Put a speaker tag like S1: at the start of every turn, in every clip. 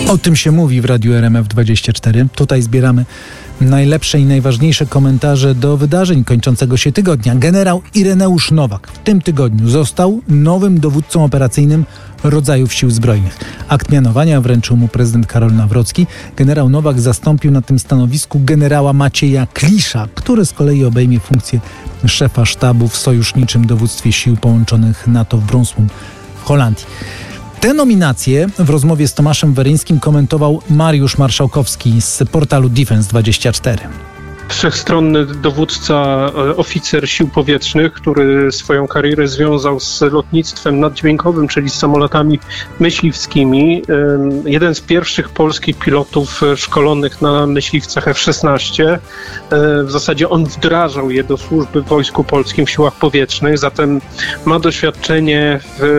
S1: O tym się mówi w Radiu RMF24. Tutaj zbieramy najlepsze i najważniejsze komentarze do wydarzeń kończącego się tygodnia. Generał Ireneusz Nowak w tym tygodniu został nowym dowódcą operacyjnym rodzajów Sił Zbrojnych. Akt mianowania wręczył mu prezydent Karol Nawrocki. Generał Nowak zastąpił na tym stanowisku generała Macieja Klisza, który z kolei obejmie funkcję szefa sztabu w sojuszniczym dowództwie Sił Połączonych NATO w Bronsum w Holandii. Te nominacje w rozmowie z Tomaszem Weryńskim komentował Mariusz Marszałkowski z portalu Defense24.
S2: Wszechstronny dowódca, oficer sił powietrznych, który swoją karierę związał z lotnictwem naddźwiękowym, czyli z samolotami myśliwskimi. Jeden z pierwszych polskich pilotów szkolonych na myśliwcach F-16. W zasadzie on wdrażał je do służby w Wojsku Polskim w Siłach Powietrznych, zatem ma doświadczenie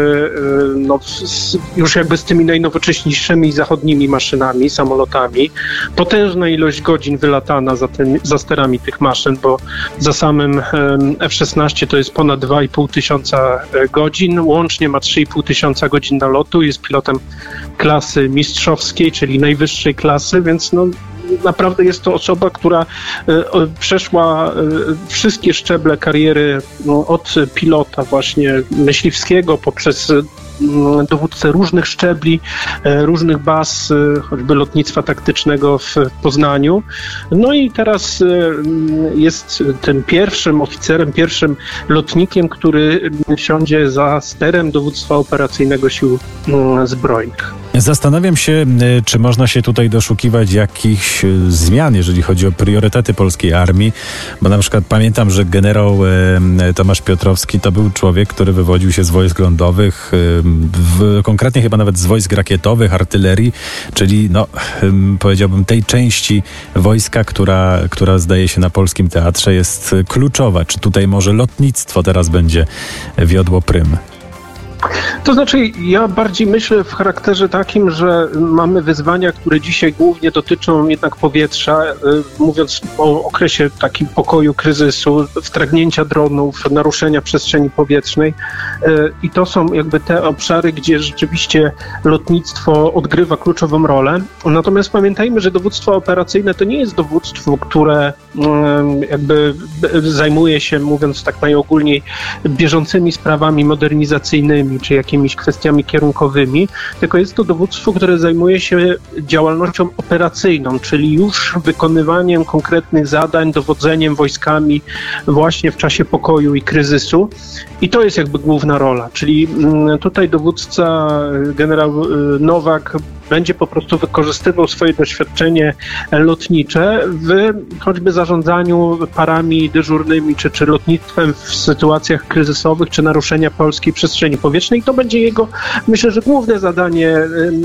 S2: już jakby z tymi najnowocześniejszymi zachodnimi maszynami, samolotami. Potężna ilość godzin wylatana za sterami tych maszyn, bo za samym F-16 to jest ponad 2,5 tysiąca godzin, łącznie ma 3,5 tysiąca godzin na lotu, jest pilotem klasy mistrzowskiej, czyli najwyższej klasy, więc naprawdę jest to osoba, która przeszła wszystkie szczeble kariery od pilota właśnie myśliwskiego poprzez dowódcę różnych szczebli, różnych baz, choćby lotnictwa taktycznego w Poznaniu. No i teraz jest tym pierwszym oficerem, pierwszym lotnikiem, który siądzie za sterem dowództwa operacyjnego Sił Zbrojnych.
S3: Zastanawiam się, czy można się tutaj doszukiwać jakichś zmian, jeżeli chodzi o priorytety polskiej armii, bo na przykład pamiętam, że generał Tomasz Piotrowski to był człowiek, który wywodził się z wojsk lądowych, konkretnie chyba nawet z wojsk rakietowych, artylerii, czyli powiedziałbym tej części wojska, która zdaje się na polskim teatrze jest kluczowa. Czy tutaj może lotnictwo teraz będzie wiodło prym?
S2: To znaczy, ja bardziej myślę w charakterze takim, że mamy wyzwania, które dzisiaj głównie dotyczą jednak powietrza, mówiąc o okresie takim pokoju, kryzysu, wtargnięcia dronów, naruszenia przestrzeni powietrznej i to są jakby te obszary, gdzie rzeczywiście lotnictwo odgrywa kluczową rolę. Natomiast pamiętajmy, że dowództwo operacyjne to nie jest dowództwo, które jakby zajmuje się, mówiąc tak najogólniej, bieżącymi sprawami modernizacyjnymi, czy jakimiś kwestiami kierunkowymi, tylko jest to dowództwo, które zajmuje się działalnością operacyjną, czyli już wykonywaniem konkretnych zadań, dowodzeniem wojskami właśnie w czasie pokoju i kryzysu. I to jest jakby główna rola, czyli tutaj dowódca generał Nowak będzie po prostu wykorzystywał swoje doświadczenie lotnicze w choćby zarządzaniu parami dyżurnymi, czy lotnictwem w sytuacjach kryzysowych, czy naruszenia polskiej przestrzeni powietrznej. I to będzie jego, myślę, że główne zadanie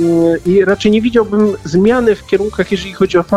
S2: i raczej nie widziałbym zmiany w kierunkach, jeżeli chodzi o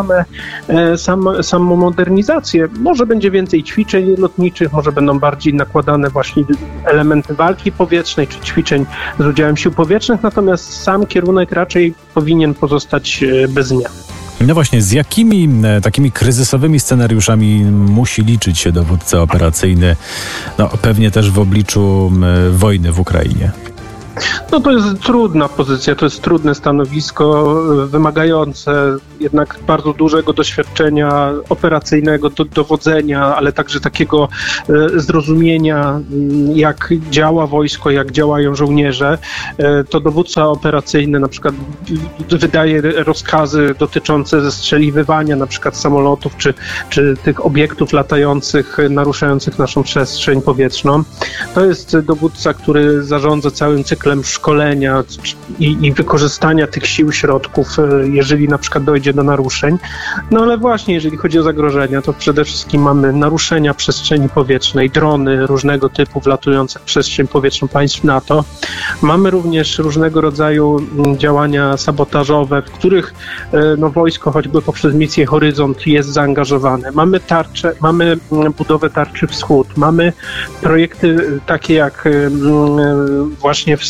S2: samą modernizację. Może będzie więcej ćwiczeń lotniczych, może będą bardziej nakładane właśnie elementy walki powietrznej, czy ćwiczeń z udziałem sił powietrznych, natomiast sam kierunek raczej powinien pozostać bez zmian.
S3: No właśnie, z jakimi takimi kryzysowymi scenariuszami musi liczyć się dowódca operacyjny, pewnie też w obliczu wojny w Ukrainie?
S2: To jest trudna pozycja, to jest trudne stanowisko, wymagające jednak bardzo dużego doświadczenia operacyjnego, dowodzenia, ale także takiego zrozumienia, jak działa wojsko, jak działają żołnierze. To dowódca operacyjny na przykład wydaje rozkazy dotyczące zestrzeliwywania na przykład samolotów, czy tych obiektów latających, naruszających naszą przestrzeń powietrzną. To jest dowódca, który zarządza całym cyklem szkolenia i wykorzystania tych sił, środków, jeżeli na przykład dojdzie do naruszeń. Ale właśnie, jeżeli chodzi o zagrożenia, to przede wszystkim mamy naruszenia przestrzeni powietrznej, drony różnego typu wlatujące w przestrzeń powietrzną państw NATO. Mamy również różnego rodzaju działania sabotażowe, w których wojsko choćby poprzez misję Horyzont jest zaangażowane. Mamy tarcze, mamy budowę tarczy Wschód, mamy projekty takie jak właśnie w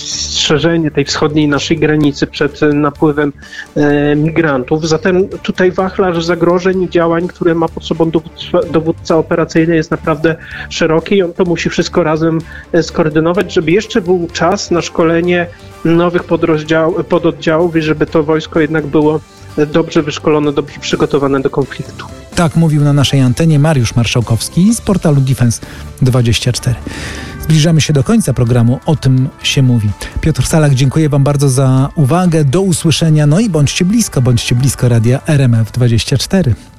S2: strzeżenie tej wschodniej naszej granicy przed napływem migrantów. Zatem tutaj wachlarz zagrożeń i działań, które ma pod sobą dowódca operacyjny, jest naprawdę szeroki i on to musi wszystko razem skoordynować, żeby jeszcze był czas na szkolenie nowych pododdziałów i żeby to wojsko jednak było dobrze wyszkolone, dobrze przygotowane do konfliktu.
S1: Tak mówił na naszej antenie Mariusz Marszałkowski z portalu Defense24. Zbliżamy się do końca programu O tym się mówi. Piotr Salak, dziękuję Wam bardzo za uwagę. Do usłyszenia. No i bądźcie blisko Radia RMF24.